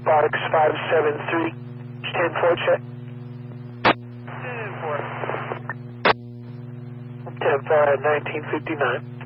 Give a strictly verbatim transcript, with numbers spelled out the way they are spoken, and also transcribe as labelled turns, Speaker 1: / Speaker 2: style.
Speaker 1: Barks five seven three, ten four check.
Speaker 2: ten four.
Speaker 1: ten four at nineteen fifty-nine.